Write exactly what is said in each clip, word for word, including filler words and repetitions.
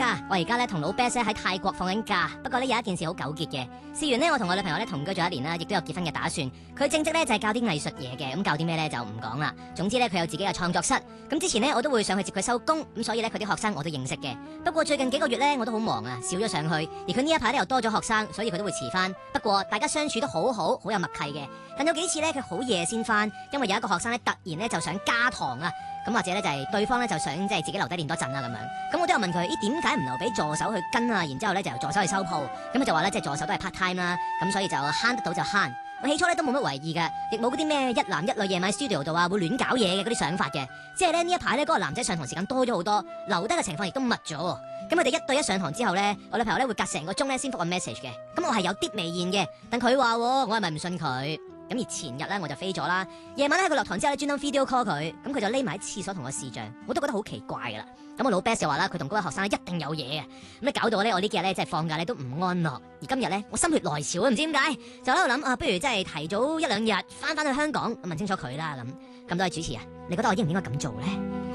咋，我而家咧同老 Best 喺泰國放緊假，不過呢，有一件事好糾結嘅。事緣呢，我同我女朋友咧同居咗一年啦，亦都有結婚嘅打算。佢正職咧就係教啲藝術嘢嘅，咁教啲咩咧就唔講啦。總之咧佢有自己嘅創作室，咁之前呢，我都會上去接佢收工，咁所以咧佢啲學生我都認識嘅。不過最近幾個月咧我都好忙啊，少咗上去，而佢呢一排咧又多咗學生，所以佢都會遲翻。不過大家相處都好好，好有默契嘅。但有幾次咧佢好夜先翻，因為有一個學生咧突然咧就想加堂啊。咁或者咧就係對方咧就想即係自己留低練多陣啦咁樣，咁我都有問佢，咦點解唔留俾助手去跟啊？然之後咧就由助手去收鋪，咁佢就話咧即係助手都係 part time 啦，咁所以就慳得到就慳。我起初咧都冇乜為意嘅，亦冇嗰啲咩一男一女夜晚 studio 度啊會亂搞嘢嘅嗰啲想法嘅，即係咧呢一排咧嗰個男仔上堂時間多咗好多，留低嘅情況亦都密咗。咁我哋一對一上堂之後咧，我女朋友咧會隔成個鐘咧先覆個 message 嘅，咁我係有啲微言嘅，但佢話我係咪唔信佢？咁而前日咧我就飛咗啦，夜晚咧喺佢落堂之後咧專登 video call 佢，咁佢就匿埋喺廁所同我視像，我都覺得好奇怪噶啦。咁我老 Best 就話啦，佢同嗰位學生一定有嘢啊，咁咧搞到咧我呢幾日咧即係放假咧都唔安樂，而今日咧我心血來潮啊，唔知點解就喺度諗啊，不如即係提早一兩日翻翻去香港問清楚佢啦。咁咁多位主持啊，你覺得我應唔應該咁做咧？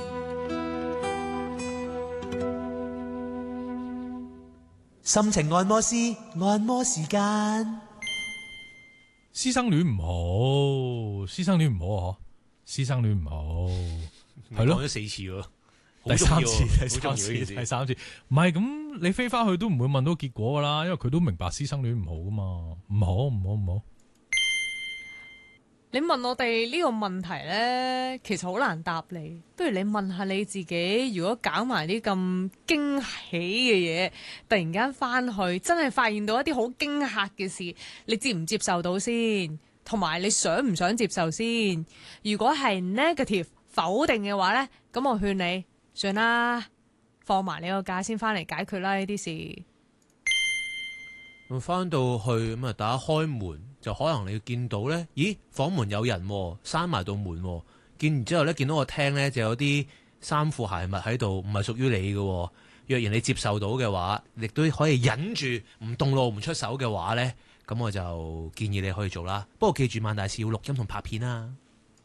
心情按摩師，按摩時間。 師生戀唔好，師生戀唔好啊！師生戀唔好，係咯， 講咗四次喎， 第三次、第三次、 好重要嘅第三次，唔係咁，你飛翻去都唔會問到結果噶啦，因為佢都明白師生戀唔好噶嘛，唔好唔好唔好。 你問我哋呢個問題呢，其實好難答你。不如你問下你自己，如果搞埋啲咁驚喜嘅嘢，突然間翻去，真係發現到一啲好驚嚇嘅事，你接唔接受到先？同埋你想唔想接受先？如果係 negative 否定嘅話呢，咁我勸你算啦，放埋你個假先翻嚟解決啦呢啲事。 咁翻到去咁啊，打開門就可能你見到咧，咦，房門有人喎，閂埋道門喎，見完之後咧，見到個廳咧就有啲衫褲鞋襪喺度，唔係屬於你嘅喎。若然你接受到嘅話，亦都可以忍住唔動怒唔出手嘅話咧，咁我就建議你可以做啦。不過記住萬大事要錄音同拍片啊。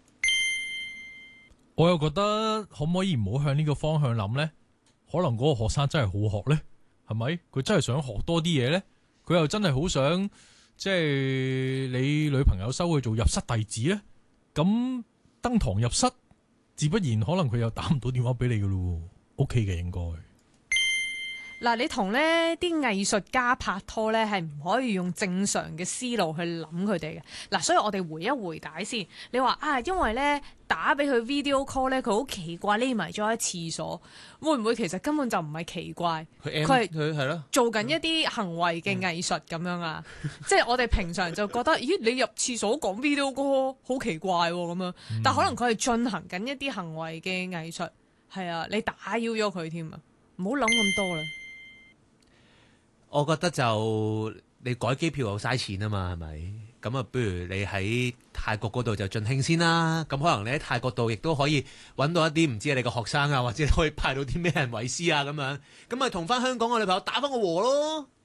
我又覺得可唔可以唔好向呢個方向諗咧？可能嗰個學生真係好學咧，係咪？佢真係想學多啲嘢咧？佢又真係好想即係你女朋友收佢做入室弟子咧？咁登堂入室，自不然可能佢又打唔到電話俾你噶咯。OK 嘅應該。 嗱，你同呢啲藝術家拍拖呢，係唔可以用正常嘅思路去諗佢哋嘅。嗱，所以我哋回一回帶先。你話啊，因為呢打俾佢 video call 呢，佢好奇怪匿埋咗喺廁所，會唔會其實根本就唔係奇怪？佢係佢係咯， 做緊一啲行為嘅藝術咁樣啊？即係我哋平常就覺得，咦，你入廁所講 video call 好奇怪咁樣，但可能佢係進行緊一啲行為嘅藝術。係啊，你打擾咗佢添啊，唔好諗咁多啦。 我覺得就你改機票又嘥錢啊嘛，係咪？咁啊，不如你喺泰國嗰度就盡興先啦。咁可能你喺泰國度亦都可以揾到一啲唔知你個學生啊，或者可以派到啲咩人為師啊咁樣。咁咪同翻香港嘅女朋友打翻個和咯。